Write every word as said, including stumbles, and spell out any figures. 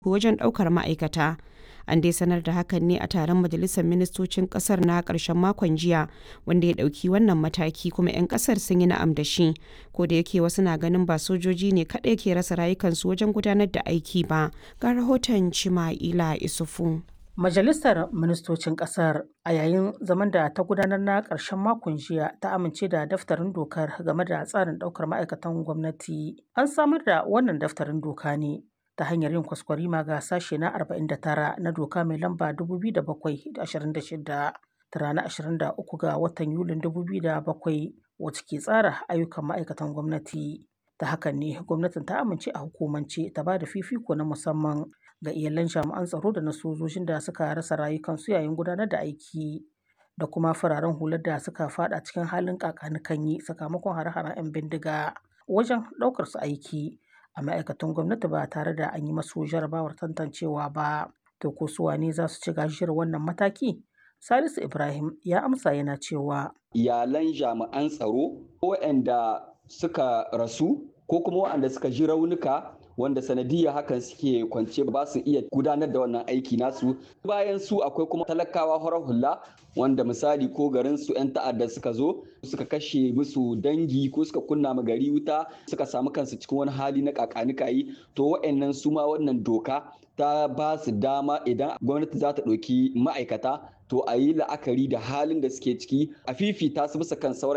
wajen ɗaukar ma'aikata. An dai sanar da hakan ne a taron majalisar ministocin ƙasar na ƙarshen makon jiya, wanda ya ɗauki wannan mataki, kuma 'yan ƙasar sun yi na'am da shi, ko da yake wasu na ganin ba sojoji ne kaɗai ke rasa rayukansu wajen gudanar da aiki ba. Ga rahoton Chima'ila Isufu. Majalisar Ministocin Ƙasar a yayin zaman da ta gudanar na ƙarshen makon jiya ta amince da daftarin dokar game da tsarin ɗaukar ma'aikatan gwamnati. An samar da wannan daftarin doka ne ta hanyar yin kwaskwarima ga sashe na arba'in da tara na doka mai lamba dubu biyu da bakwai da ashirin da shida ta ranar ashirin da uku ga watan Yulin dubu biyu da bakwai, wacce ke tsara ayyukan ma'aikatan gwamnati. Ta hakan ne gwamnatin ta amince a hukumance ta ba da fifiko na musamman ga iyalan jami'an tsaro da na sojojin da suka rasa rayukansu yayin gudanar da aiki, da kuma fararen hular da suka fada cikin halin kakanikanyi sakamakon hare-haren 'yan bindiga wajen ɗaukar su aiki a ma'aikatan gwamnati ba tare da an yi masu jarabawar tantancewa ba. To ko su wane za su ci gajiyar wannan mataki? Salisu Ibrahim ya amsa yana cewa iyalan jami'an tsaro waɗanda suka rasu ko kuma waɗanda suka ji raunuka wanda sanadiyya hakan suke kwance ba su iya gudanar da wannan aiki nasu. Bayan su akwai kuma talakawa horar hula wanda misali ko garin su 'yan ta'adda suka zo suka kashe musu dangi ko suka kunna ma gari wuta suka samu kansu cikin wani hali na kakanikayi, to wa'annan su ma wannan doka ta ba su dama idan gwamnati za ta ɗauki ma'aikata to a yi la'akari da halin da suke ciki a fifita su bisa kan sauran